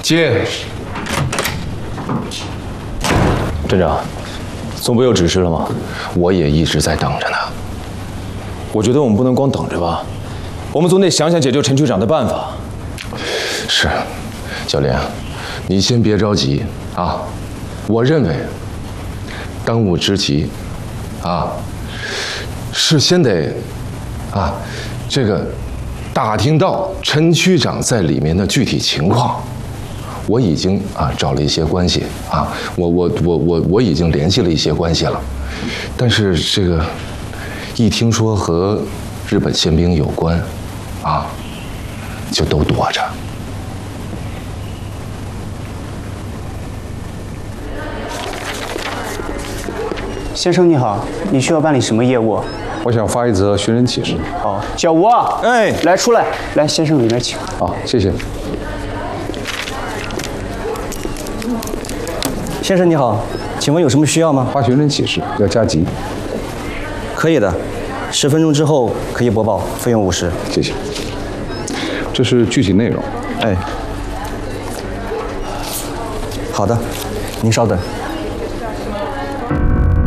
接。 镇长，总部有指示了吗？ 我也一直在等着呢。 我觉得我们不能光等着吧，我们总得想想解救陈区长的办法。 是，教练，你先别着急啊。我认为，当务之急，是先得，这个打听到陈区长在里面的具体情况。我已经找了一些关系我已经联系了一些关系了，但是这个一听说和日本宪兵有关，就都躲着。 先生你好，你需要办理什么业务？ 我想发一则寻人启事。 好，小吴啊， 哎， 来出来，来，先生里面请。 好，谢谢。 先生你好，请问有什么需要吗？ 发寻人启事要加急。 可以的，10分钟之后可以播报，费用50。 谢谢。这是具体内容。 哎，好的，您稍等。